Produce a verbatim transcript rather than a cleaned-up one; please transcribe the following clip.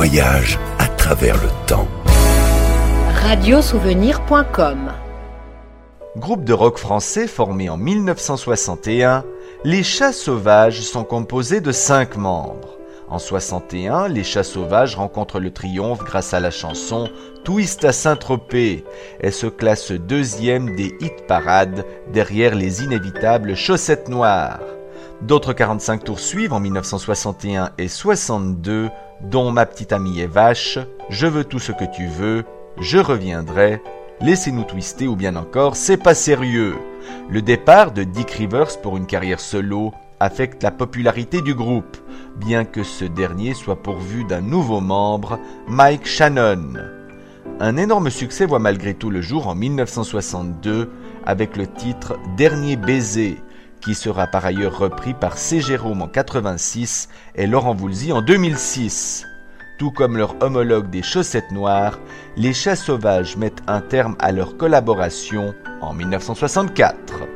voyage à travers le temps. radio souvenir point com. Groupe de rock français formé en mille neuf cent soixante et un, les Chats Sauvages sont composés de cinq membres. En soixante et un, les Chats Sauvages rencontrent le triomphe grâce à la chanson Twist à Saint-Tropez et se classent deuxième des hit-parades derrière les inévitables Chaussettes Noires. D'autres quarante-cinq tours suivent en mille neuf cent soixante et un et soixante-deux, dont Ma petite amie est vache, Je veux tout ce que tu veux, Je reviendrai, Laissez-nous twister ou bien encore C'est pas sérieux. Le départ de Dick Rivers pour une carrière solo affecte la popularité du groupe, bien que ce dernier soit pourvu d'un nouveau membre, Mike Shannon. Un énorme succès voit malgré tout le jour en mille neuf cent soixante-deux avec le titre Dernier baiser, qui sera par ailleurs repris par C. Jérôme en quatre-vingt-six et Laurent Voulzy en deux mille six. Tout comme leur homologue des Chaussettes Noires, les Chats Sauvages mettent un terme à leur collaboration en mille neuf cent soixante-quatre.